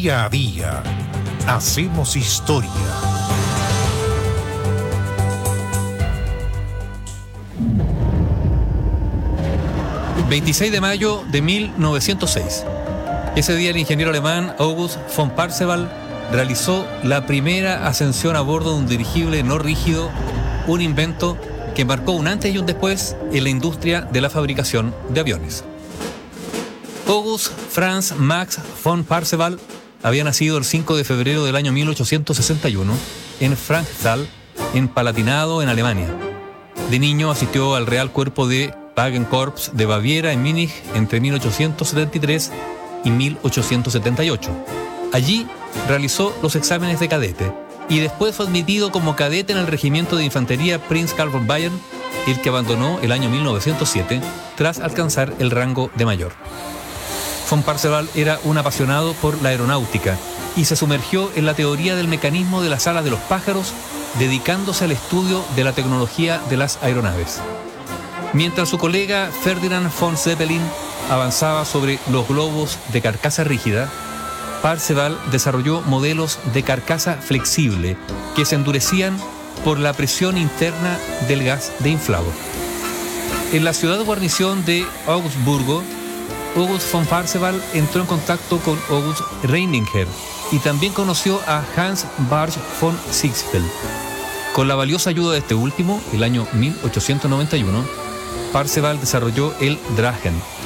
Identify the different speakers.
Speaker 1: Día a día hacemos historia.
Speaker 2: ...26 de mayo de 1906. Ese día el ingeniero alemán August von Parseval realizó la primera ascensión a bordo de un dirigible no rígido, un invento que marcó un antes y un después en la industria de la fabricación de aviones. August Franz Max von Parseval había nacido el 5 de febrero del año 1861 en Frankenthal, en Palatinado, en Alemania. De niño asistió al Real Cuerpo de Wagenkorps de Baviera en Múnich entre 1873 y 1878. Allí realizó los exámenes de cadete y después fue admitido como cadete en el regimiento de infantería Prinz Karl von Bayern, el que abandonó el año 1907 tras alcanzar el rango de mayor. Von Parseval era un apasionado por la aeronáutica y se sumergió en la teoría del mecanismo de las alas de los pájaros, dedicándose al estudio de la tecnología de las aeronaves. Mientras su colega Ferdinand von Zeppelin avanzaba sobre los globos de carcasa rígida, Parseval desarrolló modelos de carcasa flexible que se endurecían por la presión interna del gas de inflado. En la ciudad guarnición de Augsburgo, August von Parseval entró en contacto con August Reininger y también conoció a Hans Barsch von Ziegfeld. Con la valiosa ayuda de este último, el año 1891, Parseval desarrolló el Drachen,